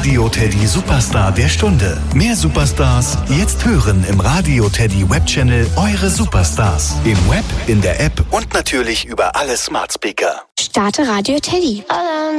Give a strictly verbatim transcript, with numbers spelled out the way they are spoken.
Radio Teddy Superstar der Stunde. Mehr Superstars jetzt hören im Radio Teddy Webchannel Eure Superstars. Im Web, in der App und natürlich über alle Smart Speaker. Starte Radio Teddy.